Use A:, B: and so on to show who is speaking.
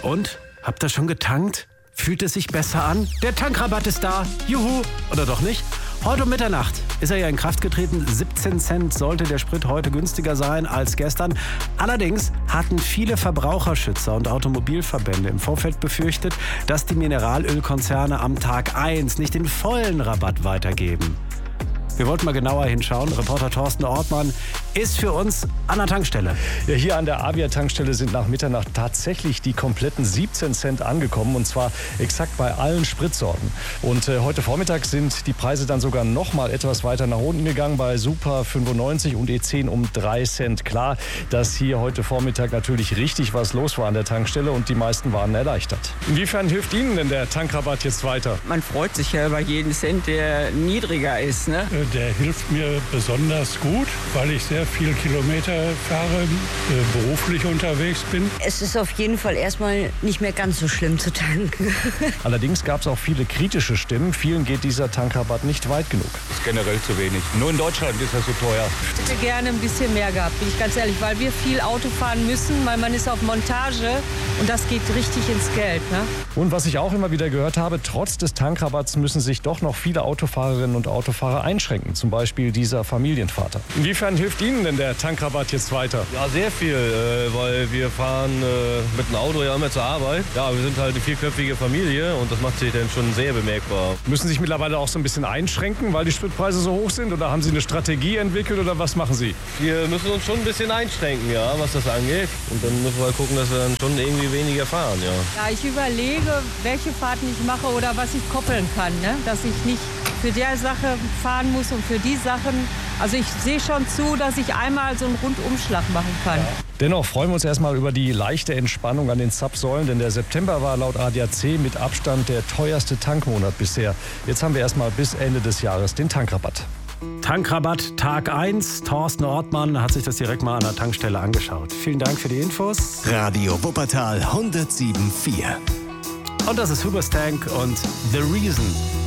A: Und? Habt ihr schon getankt? Fühlt es sich besser an? Der Tankrabatt ist da. Juhu. Oder doch nicht? Heute um Mitternacht ist er ja in Kraft getreten. 17 Cent sollte der Sprit heute günstiger sein als gestern. Allerdings hatten viele Verbraucherschützer und Automobilverbände im Vorfeld befürchtet, dass die Mineralölkonzerne am Tag 1 nicht den vollen Rabatt weitergeben. Wir wollten mal genauer hinschauen. Reporter Thorsten Ortmann ist für uns an der Tankstelle.
B: Ja, hier an der Avia-Tankstelle sind nach Mitternacht tatsächlich die kompletten 17 Cent angekommen. Und zwar exakt bei allen Spritsorten. Und heute Vormittag sind die Preise dann sogar noch mal etwas weiter nach unten gegangen. Bei Super 95 und E10 um 3 Cent. Klar, dass hier heute Vormittag natürlich richtig was los war an der Tankstelle. Und die meisten waren erleichtert. Inwiefern hilft Ihnen denn der Tankrabatt jetzt weiter?
C: Man freut sich ja über jeden Cent, der niedriger ist, ne?
D: Der hilft mir besonders gut, weil ich sehr viel Kilometer fahre, beruflich unterwegs bin.
E: Es ist auf jeden Fall erstmal nicht mehr ganz so schlimm zu tanken.
B: Allerdings gab es auch viele kritische Stimmen. Vielen geht dieser Tankrabatt nicht weit genug.
F: Das ist generell zu wenig. Nur in Deutschland ist das so teuer.
G: Ich hätte gerne ein bisschen mehr gehabt, bin ich ganz ehrlich, weil wir viel Auto fahren müssen, weil man ist auf Montage und das geht richtig ins Geld. Ne?
B: Und was ich auch immer wieder gehört habe, trotz des Tankrabatts müssen sich doch noch viele Autofahrerinnen und Autofahrer einschränken. Zum Beispiel dieser Familienvater. Inwiefern hilft Ihnen denn der Tankrabatt jetzt weiter?
H: Ja, sehr viel, weil wir fahren mit dem Auto ja immer zur Arbeit. Ja, wir sind halt eine vierköpfige Familie und das macht sich dann schon sehr bemerkbar.
B: Müssen Sie sich mittlerweile auch so ein bisschen einschränken, weil die Spritpreise so hoch sind? Oder haben Sie eine Strategie entwickelt oder was machen Sie?
H: Wir müssen uns schon ein bisschen einschränken, ja, was das angeht. Und dann müssen wir halt gucken, dass wir dann schon irgendwie weniger fahren, ja.
G: Ja, ich überlege, welche Fahrten ich mache oder was ich koppeln kann, ne? Dass ich nicht für der Sache fahren muss und für die Sachen. Also ich sehe schon zu, dass ich einmal so einen Rundumschlag machen kann.
B: Dennoch freuen wir uns erstmal über die leichte Entspannung an den Zapfsäulen, denn der September war laut ADAC mit Abstand der teuerste Tankmonat bisher. Jetzt haben wir erstmal bis Ende des Jahres den Tankrabatt.
A: Tankrabatt Tag 1. Thorsten Ortmann hat sich das direkt mal an der Tankstelle angeschaut. Vielen Dank für die Infos.
I: Radio Wuppertal 107.4.
A: Und das ist Hoobastank und The Reason.